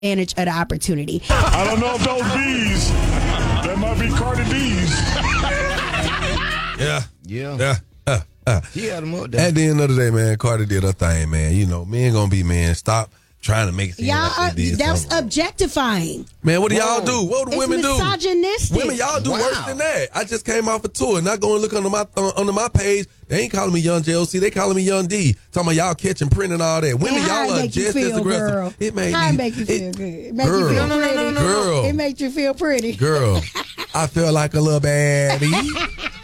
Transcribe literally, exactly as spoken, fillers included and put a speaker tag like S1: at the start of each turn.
S1: advantage of the opportunity.
S2: I don't know if those bees, that might be Cardi B's.
S3: Yeah.
S4: Yeah.
S3: Yeah. Uh, uh.
S4: He had him up there.
S3: At the end of the day, man, Cardi did her thing, man. You know, men gonna be men. Stop trying to make it seem
S1: Y'all,
S3: like
S1: are,
S3: they did
S1: that's
S3: something.
S1: objectifying.
S3: Man, what do y'all
S4: Whoa.
S3: do? What do
S1: It's
S3: women do?
S1: misogynistic.
S3: Women, y'all do
S4: Wow.
S3: worse than that. I just came off a tour and I go and look under my uh, under my page. They ain't calling me Young J L C. They calling me Young D. Talking about y'all catching print and all that. Women,
S1: And how
S3: y'all
S1: it
S3: are
S1: make you
S3: just
S1: feel,
S3: as aggressive.
S1: girl?
S3: It made
S1: How
S3: me,
S1: it make you feel
S3: it-
S1: good? It make
S3: girl,
S1: you feel
S3: no, no,
S1: pretty.
S3: no, no, no.
S1: It make you feel pretty.
S3: Girl, I feel like a little baddie.